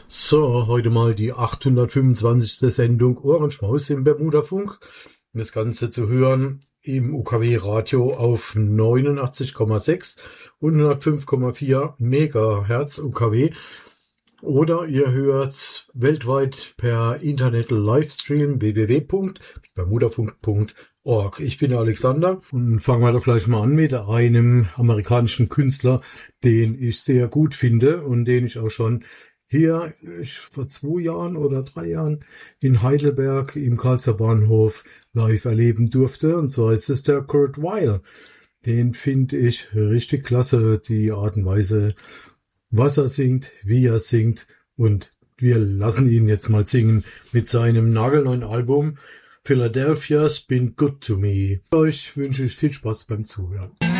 So, heute mal die 825. Sendung Ohrenschmaus im Bermudafunk. Das Ganze zu hören im UKW-Radio auf 89,6 und 105,4 Megahertz UKW. Oder ihr hört weltweit per Internet-Livestream www.bermudafunk.org. Ich bin der Alexander und fangen wir doch gleich mal an mit einem amerikanischen Künstler, den ich sehr gut finde und den ich auch schon hier vor 2 Jahren oder 3 Jahren in Heidelberg im Karlser Bahnhof live erleben durfte. Und so ist es der Kurt Weill. Den finde ich richtig klasse, die Art und Weise, was er singt, wie er singt. Und wir lassen ihn jetzt mal singen mit seinem nagelneuen Album Philadelphia's Been Good to Me. Euch wünsche ich viel Spaß beim Zuhören.